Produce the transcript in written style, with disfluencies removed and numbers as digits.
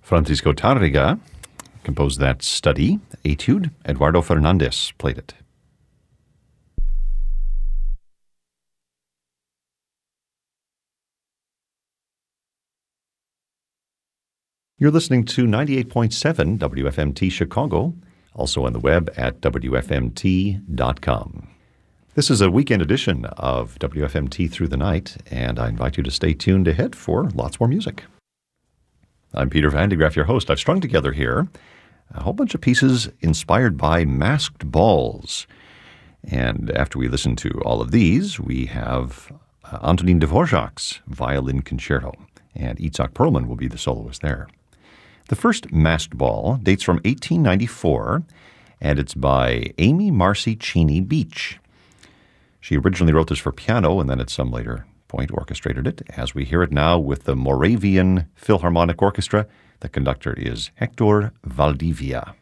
Francisco Tárrega composed that study, Etude. Eduardo Fernandez played it. You're listening to 98.7 WFMT Chicago, also on the web at WFMT.com. This is a weekend edition of WFMT Through the Night, and I invite you to stay tuned ahead for lots more music. I'm Peter Van de Graaff, your host. I've strung together here a whole bunch of pieces inspired by masked balls. And after we listen to all of these, we have Antonin Dvorak's Violin Concerto, and Itzhak Perlman will be the soloist there. The first masked ball dates from 1894, and it's by Amy Marcy Cheney Beach. She originally wrote this for piano and then at some later point orchestrated it, as we hear it now with the Moravian Philharmonic Orchestra. The conductor is Hector Valdivia.